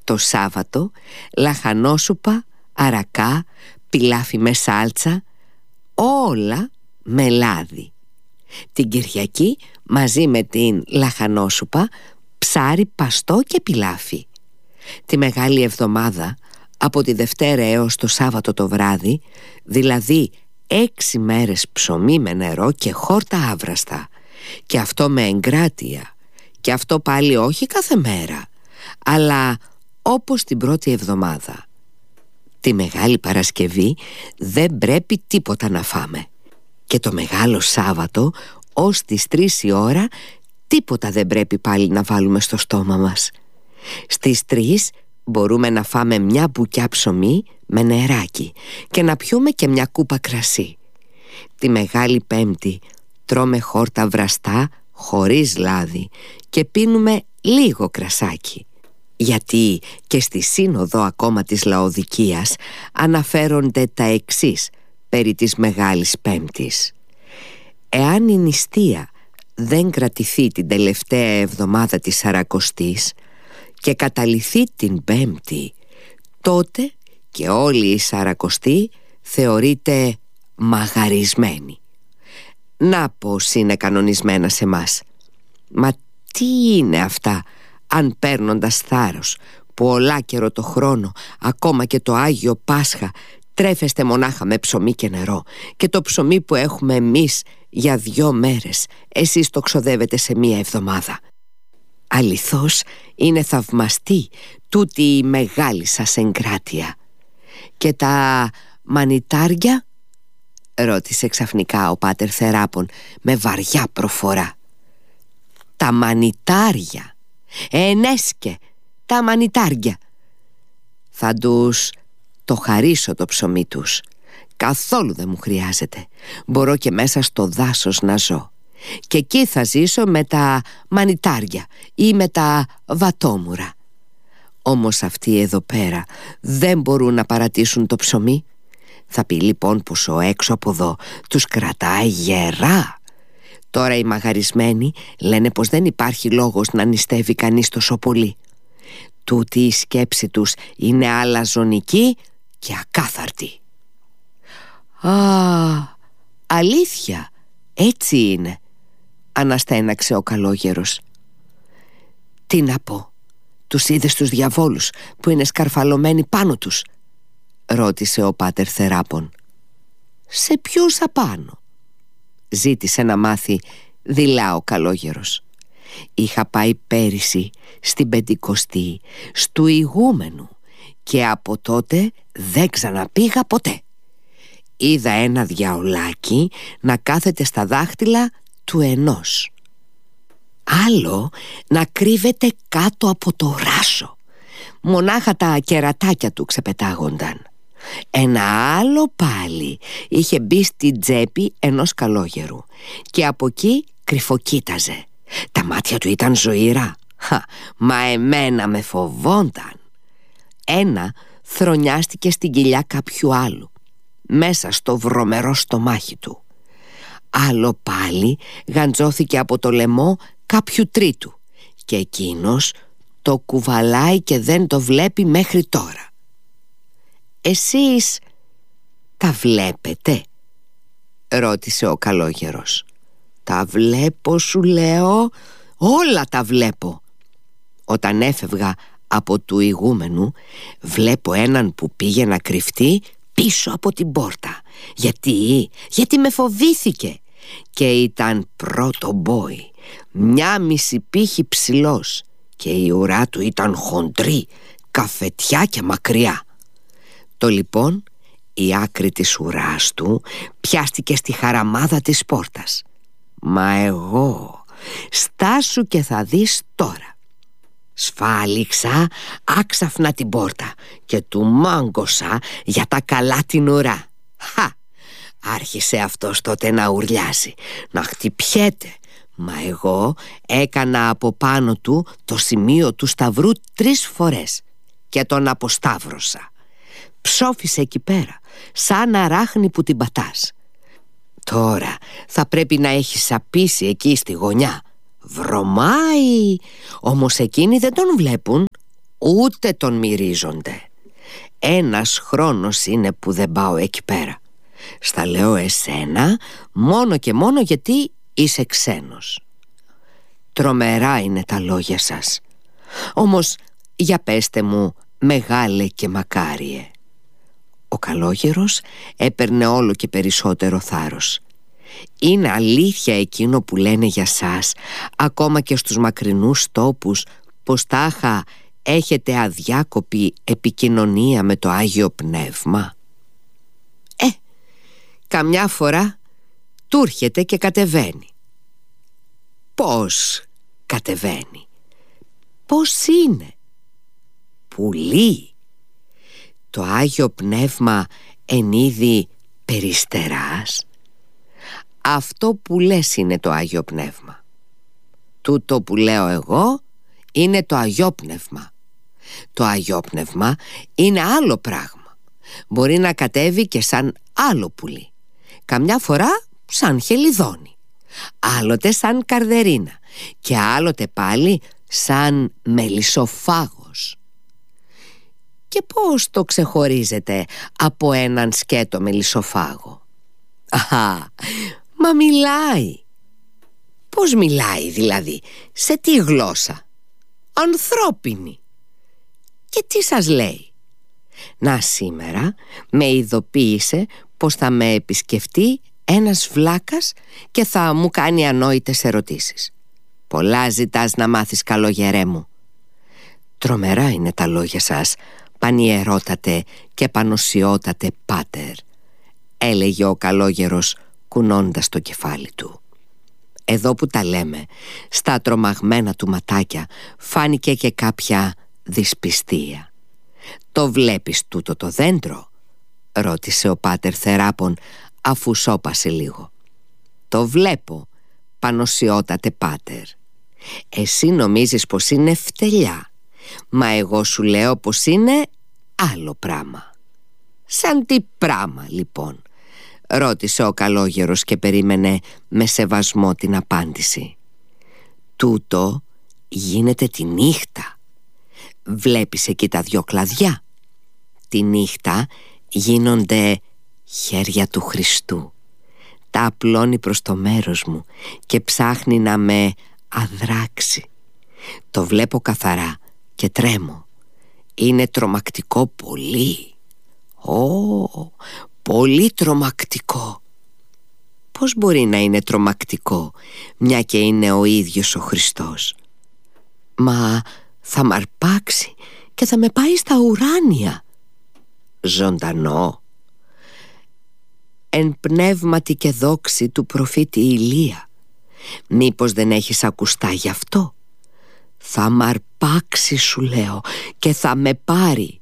Το Σάββατο λαχανόσουπα, αρακά, πιλάφι με σάλτσα, όλα με λάδι. Την Κυριακή μαζί με την λαχανόσουπα, ψάρι παστό και πιλάφι. Τη Μεγάλη Εβδομάδα, από τη Δευτέρα έως το Σάββατο το βράδυ, δηλαδή 6 μέρες ψωμί με νερό και χόρτα άβραστα. Και αυτό με εγκράτεια. Και αυτό πάλι όχι κάθε μέρα, αλλά όπως την πρώτη εβδομάδα. Τη Μεγάλη Παρασκευή δεν πρέπει τίποτα να φάμε. Και το Μεγάλο Σάββατο ως τις 3 η ώρα τίποτα δεν πρέπει πάλι να βάλουμε στο στόμα μας. Στις 3 μπορούμε να φάμε μια μπουκιά ψωμί με νεράκι και να πιούμε και μια κούπα κρασί. Τη Μεγάλη Πέμπτη τρώμε χόρτα βραστά χωρίς λάδι και πίνουμε λίγο κρασάκι. Γιατί και στη σύνοδο ακόμα της Λαοδικίας αναφέρονται τα εξής περί της Μεγάλης Πέμπτης. Εάν η νηστεία δεν κρατηθεί την τελευταία εβδομάδα της Σαρακοστής και καταληθεί την Πέμπτη, τότε και όλη η Σαρακοστή θεωρείται μαγαρισμένη. Να πως είναι κανονισμένα σε μας. Μα τι είναι αυτά, αν παίρνοντας θάρρος που ολάκερο το χρόνο, ακόμα και το Άγιο Πάσχα, τρέφεστε μονάχα με ψωμί και νερό, και το ψωμί που έχουμε εμείς για 2 μέρες εσείς το ξοδεύετε σε 1 εβδομάδα. Αληθώς είναι θαυμαστή τούτη η μεγάλη σας εγκράτεια. Και τα μανιτάρια? Ρώτησε ξαφνικά ο πάτερ Θεράπων με βαριά προφορά. Τα μανιτάρια? Ενέσκε, τα μανιτάρια. Θα τους το χαρίσω το ψωμί τους. Καθόλου δεν μου χρειάζεται. Μπορώ και μέσα στο δάσος να ζω. Και εκεί θα ζήσω με τα μανιτάρια ή με τα βατόμουρα. Όμως αυτοί εδώ πέρα δεν μπορούν να παρατήσουν το ψωμί. Θα πει λοιπόν πως ο έξω από εδώ τους κρατάει γερά. Τώρα οι μαγαρισμένοι λένε πως δεν υπάρχει λόγος να νηστεύει κανείς τόσο πολύ. Τούτη η σκέψη τους είναι αλαζονική και ακάθαρτη. «Α, αλήθεια, έτσι είναι», αναστέναξε ο καλόγερος. «Τι να πω, τους είδες τους διαβόλους που είναι σκαρφαλωμένοι πάνω τους?» ρώτησε ο πάτερ Θεράπων. «Σε ποιους απάνω?» ζήτησε να μάθει δειλά ο καλόγερος. «Είχα πάει πέρυσι στην Πεντηκοστή στου ηγούμενου και από τότε δεν ξαναπήγα ποτέ. Είδα ένα διαολάκι να κάθεται στα δάχτυλα του ενός, άλλο να κρύβεται κάτω από το ράσο. Μονάχα τα κερατάκια του ξεπετάγονταν. Ένα άλλο πάλι είχε μπει στην τσέπη ενός καλόγερου και από εκεί κρυφοκοίταζε. Τα μάτια του ήταν ζωηρά. Μα εμένα με φοβόνταν. Ένα θρονιάστηκε στην κοιλιά κάποιου άλλου, μέσα στο βρωμερό στομάχι του. Άλλο πάλι γαντζώθηκε από το λαιμό κάποιου τρίτου και εκείνος το κουβαλάει και δεν το βλέπει μέχρι τώρα. «Εσείς τα βλέπετε?» ρώτησε ο καλόγερος. «Τα βλέπω, σου λέω, όλα τα βλέπω. Όταν έφευγα από του ηγούμενου, βλέπω έναν που πήγε να κρυφτεί πίσω από την πόρτα. Γιατί με φοβήθηκε. Και ήταν πρώτο μπόι, 1,5 πύχη ψηλός, και η ουρά του ήταν χοντρή, καφετιά και μακριά. Το λοιπόν η άκρη της ουράς του πιάστηκε στη χαραμάδα της πόρτας. Μα εγώ, στάσου και θα δεις τώρα. Σφάλιξα άξαφνα την πόρτα και του μάγκωσα για τα καλά την ουρά. Άρχισε αυτός τότε να ουρλιάζει, να χτυπιέται. Μα εγώ έκανα από πάνω του το σημείο του σταυρού 3 φορές και τον αποσταύρωσα. Ψόφισε εκεί πέρα, σαν αράχνη που την πατάς. Τώρα θα πρέπει να έχει σαπίσει εκεί στη γωνιά. Βρωμάει, όμως εκείνοι δεν τον βλέπουν. ούτε τον μυρίζονται. Ένας χρόνος είναι που δεν πάω εκεί πέρα. Στα λέω εσένα μόνο και μόνο γιατί είσαι ξένος. Τρομερά είναι τα λόγια σας. Όμως για πέστε μου, μεγάλε και μακάριε. Ο καλόγερος έπαιρνε όλο και περισσότερο θάρρος. Είναι αλήθεια εκείνο που λένε για σας, ακόμα και στους μακρινούς τόπους, πως τάχα έχετε αδιάκοπη επικοινωνία με το Άγιο Πνεύμα? Καμιά φορά του έρχεται και κατεβαίνει. Πώς κατεβαίνει? Πώς είναι? Πουλί. Το Άγιο Πνεύμα εν είδη περιστεράς. Αυτό που λες είναι το Άγιο Πνεύμα. Τούτο που λέω εγώ είναι το Αγιόπνευμα. Το Αγιόπνευμα είναι άλλο πράγμα. Μπορεί να κατέβει και σαν άλλο πουλί. Καμιά φορά σαν χελιδόνι, άλλοτε σαν καρδερίνα και άλλοτε πάλι σαν μελισσοφάγος. Και πώς το ξεχωρίζετε από έναν σκέτο μελισσοφάγο? Μα μιλάει. Πώς μιλάει δηλαδή? Σε τι γλώσσα? Ανθρώπινη. Και τι σας λέει? Να, σήμερα με ειδοποίησε πως θα με επισκεφτεί ένας βλάκας και θα μου κάνει ανόητες ερωτήσεις. Πολλά ζητάς να μάθεις, καλόγερέ μου. Τρομερά είναι τα λόγια σας, πανιερότατε και πανοσιότατε πάτερ, έλεγε ο καλόγερος κουνώντας το κεφάλι του. Εδώ που τα λέμε, στα τρομαγμένα του ματάκια φάνηκε και κάποια δυσπιστία. «Το βλέπεις τούτο το δέντρο?» ρώτησε ο πάτερ Θεράπων αφού σώπασε λίγο. «Το βλέπω, πανοσιότατε πάτερ. Εσύ νομίζεις πως είναι φτελιά, μα εγώ σου λέω πως είναι άλλο πράμα». «Σαν τι πράμα λοιπόν?» ρώτησε ο καλόγερος και περίμενε με σεβασμό την απάντηση. «Τούτο γίνεται τη νύχτα. Βλέπεις εκεί τα δυο κλαδιά? Τη νύχτα γίνονται χέρια του Χριστού. Τα απλώνει προς το μέρος μου και ψάχνει να με αδράξει. Το βλέπω καθαρά και τρέμω. Είναι τρομακτικό πολύ. Πολύ τρομακτικό». «Πώς μπορεί να είναι τρομακτικό, μια και είναι ο ίδιος ο Χριστός?» «Μα θα μ' αρπάξει και θα με πάει στα ουράνια». «Ζωντανό?» «Εν πνεύματι και δόξη του προφήτη Ηλία. Μήπως δεν έχεις ακουστά γι' αυτό?» «Θα μ' αρπάξει, σου λέω, και θα με πάρει.